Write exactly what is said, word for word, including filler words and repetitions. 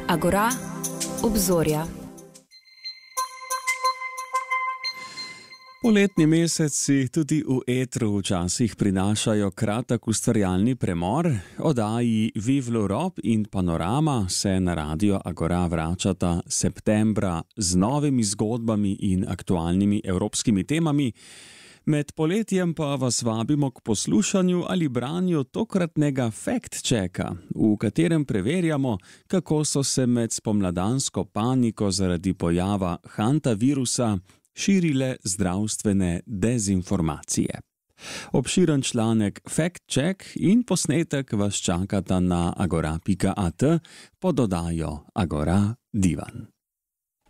Agora, obzorja. Poletni meseci tudi v etru včasih prinašajo kratek ustvarjalni premor. Oddaji Vive l'Europe in Panorama se na Radio Agora vračata septembra z novimi zgodbami in aktualnimi evropskimi temami. Med poletjem pa vas vabimo k poslušanju ali branju tokratnega fact-checka, v katerem preverjamo, kako so se med spomladansko paniko zaradi pojava hantavirusa širile zdravstvene dezinformacije. Obširen članek fact-check in posnetek vas čakata na agora pika at pod oddajo Agora Divan.